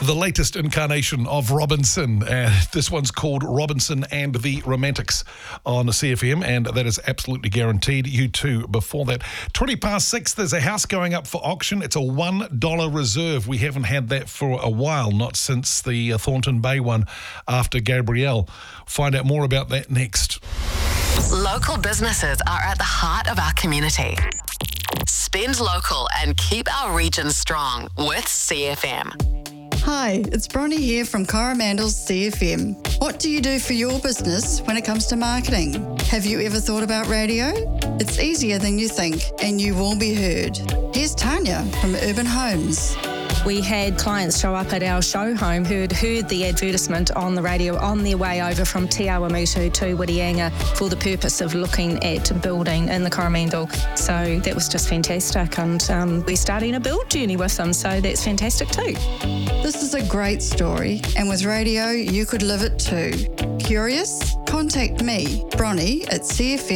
The latest incarnation of Robinson. This one's called Robinson and the Romantics on CFM, and that is absolutely guaranteed. You too before that. 6:20, there's a house going up for auction. It's a $1 reserve. We haven't had that for a while, not since the Thornton Bay one after Gabrielle. Find out more about that next. Local businesses are at the heart of our community. Spend local and keep our region strong with CFM. Hi, it's Bronnie here from Coromandel's CFM. What do you do for your business when it comes to marketing? Have you ever thought about radio? It's easier than you think, and you will be heard. Here's Tanya from Urban Homes. We had clients show up at our show home who'd heard the advertisement on the radio on their way over from Te Awamutu to Whitianga for the purpose of looking at building in the Coromandel. So that was just fantastic, and we're starting a build journey with them, so that's fantastic too. This is a great story, and with radio, you could live it too. Curious? Contact me, Bronnie, at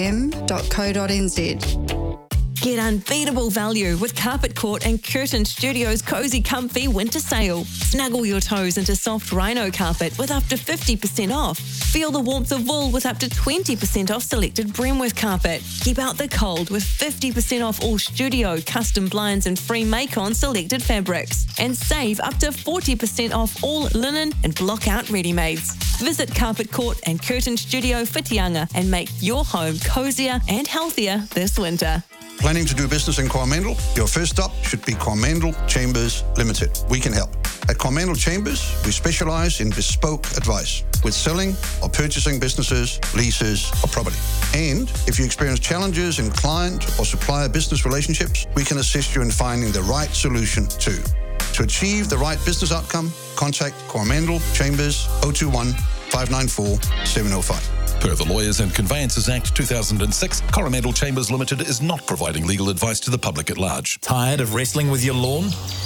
cfm.co.nz. Get unbeatable value with Carpet Court and Curtain Studios' Cozy Comfy Winter Sale. Snuggle your toes into soft rhino carpet with up to 50% off. Feel the warmth of wool with up to 20% off selected Bremworth carpet. Keep out the cold with 50% off all studio, custom blinds and free make-on selected fabrics. And save up to 40% off all linen and block-out ready-mades. Visit Carpet Court and Curtain Studio Whitianga and make your home cozier and healthier this winter. Planning to do business in Coromandel? Your first stop should be Coromandel Chambers Limited. We can help. At Coromandel Chambers, we specialise in bespoke advice with selling or purchasing businesses, leases or property. And if you experience challenges in client or supplier business relationships, we can assist you in finding the right solution too. To achieve the right business outcome, contact Coromandel Chambers 021 594 705. Per the Lawyers and Conveyances Act 2006, Coromandel Chambers Limited is not providing legal advice to the public at large. Tired of wrestling with your lawn?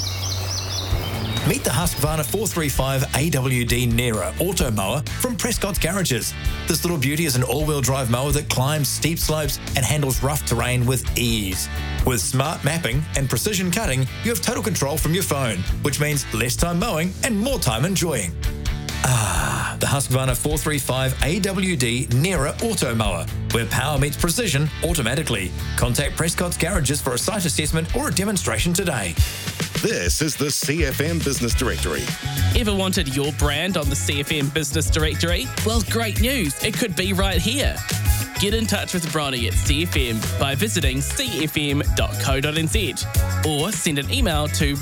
Meet the Husqvarna 435 AWD Nera Auto Mower from Prescott's Garages. This little beauty is an all-wheel drive mower that climbs steep slopes and handles rough terrain with ease. With smart mapping and precision cutting, you have total control from your phone, which means less time mowing and more time enjoying. The Husqvarna 435 AWD Nera Auto Mower, where power meets precision automatically. Contact Prescott's Garages for a site assessment or a demonstration today. This is the CFM Business Directory. Ever wanted your brand on the CFM Business Directory? Well, great news. It could be right here. Get in touch with Bronnie at CFM by visiting cfm.co.nz or send an email to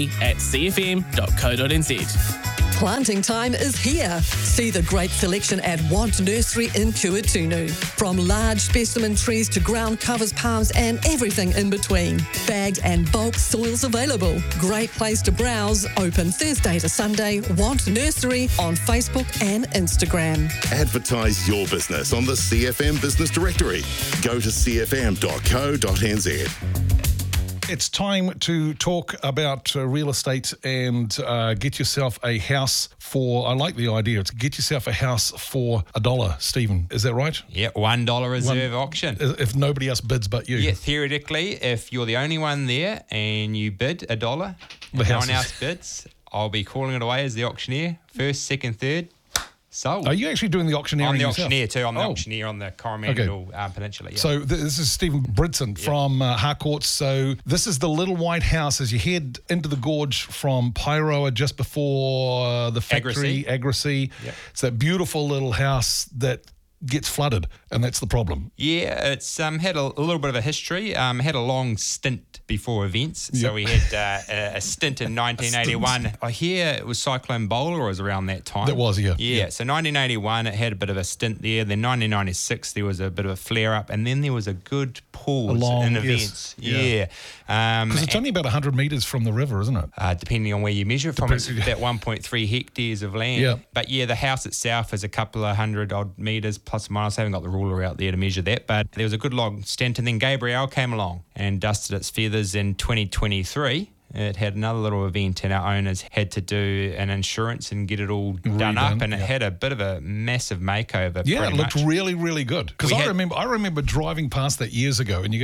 bronnie@cfm.co.nz. Planting time is here. See the great selection at Want Nursery in Kuatunu. From large specimen trees to ground covers, palms and everything in between. Bagged and bulk soils available. Great place to browse. Open Thursday to Sunday. Want Nursery on Facebook and Instagram. Advertise your business on the CFM Business Directory. Go to cfm.co.nz. It's time to talk about real estate and get yourself a house for, I like the idea, to get yourself a house for $1, Stephen. Is that right? Yeah, $1 reserve auction. If nobody else bids but you. Yeah, theoretically, if you're the only one there and you bid $1, if no one else bids, I'll be calling it away as the auctioneer. First, second, third. Sold. Are you actually doing the auctioneering I'm the yourself? auctioneer too. I'm the auctioneer on the Coromandel Peninsula. Yeah. So this is Stephen Bridson from Harcourt. So this is the little white house as you head into the gorge from Pairoa just before the factory, Agrasea. Yep. It's that beautiful little house that gets flooded, and that's the problem. Yeah, it's had a little bit of a history. Had a long stint before events. So we had a stint in 1981. I hear it was Cyclone Bowler was around that time. That was, yeah. Yeah, so 1981, it had a bit of a stint there. Then 1996, there was a bit of a flare-up, and then there was a good pause in events. Because it's only about 100 metres from the river, isn't it? Depending on where you measure from, it's about 1.3 hectares of land. Yeah. But yeah, the house itself is a couple of 100-odd metres, plus or minus. I haven't got the ruler out there to measure that, but there was a good long stint, and then Gabrielle came along and dusted its feathers in 2023. It had another little event, and our owners had to do an insurance and get it all done up, and it had a bit of a massive makeover. Yeah, it looked really, really good. Because I remember driving past that years ago, and you go,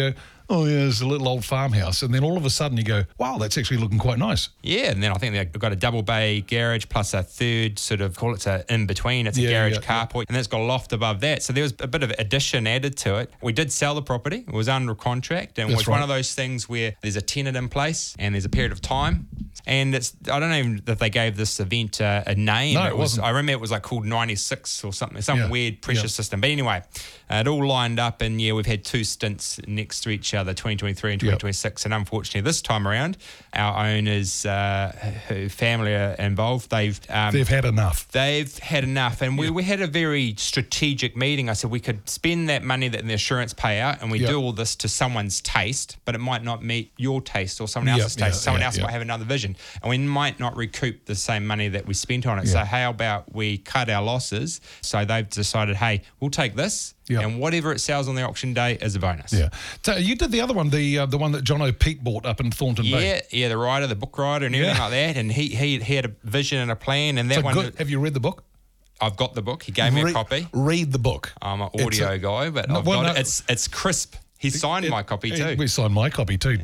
oh yeah, it's a little old farmhouse, and then all of a sudden you go, wow, that's actually looking quite nice. Yeah, and then I think they've got a double bay garage plus a third sort of, call it a in between. It's a garage carport, and it's got a loft above that. So there was a bit of addition added to it. We did sell the property. It was under contract, and it was one of those things where there's a tenant in place and there's a period of time. And I don't know even if they gave this event a name. No, it wasn't. I remember it was like called 96 or something, some weird pressure system. But anyway, it all lined up, and we've had 2 stints next to each other, 2023 and 2026. And unfortunately, this time around, our owners, who family are involved, they've had enough. They've had enough. And we had a very strategic meeting. I said we could spend that money that the insurance pay out, and we do all this to someone's taste, but it might not meet your taste or someone else's taste. Someone else might have another vision, and we might not recoup the same money that we spent on it. So how about we cut our losses? So they've decided, hey, we'll take this, and whatever it sells on the auction day is a bonus. Yeah. So you did the other one, the one that John O'Pete bought up in Thornton Bay. Yeah, the rider, the book rider, and everything like that. And he had a vision and a plan, and that one. Good. Have you read the book? I've got the book. He gave me a copy. Read the book. I'm an audio guy, but I've got it. It's crisp. He signed my copy too. We signed my copy too.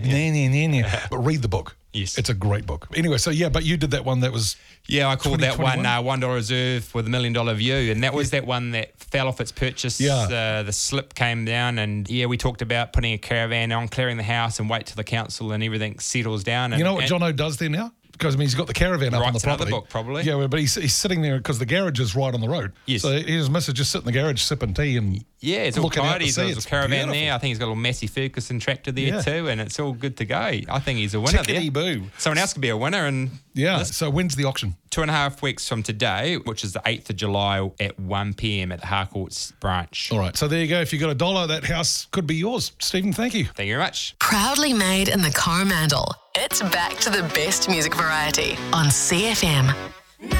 But read the book. Yes. It's a great book. Anyway, so but you did that one that was... Yeah, I called that one $1 Reserve with $1 million view, and that was that one that fell off its purchase. The slip came down, and we talked about putting a caravan on, clearing the house, and wait till the council and everything settles down. And, you know what Jono does there now? Because he's got the caravan up on the property. Book, probably. Yeah, but he's sitting there because the garage is right on the road. Yes. So his missus just sit in the garage sipping tea and it's all tidy. He's got it's a caravan beautiful. there. I think he's got a little Massey Ferguson tractor there too, and it's all good to go. I think he's a winner there. Boo. Someone else could be a winner. And so when's the auction? 2.5 weeks from today, which is the 8th of July at 1 p.m. at the Harcourts branch. All right, so there you go. If you got $1, that house could be yours. Stephen, thank you. Thank you very much. Proudly made in the Coromandel. It's back to the best music variety on CFM.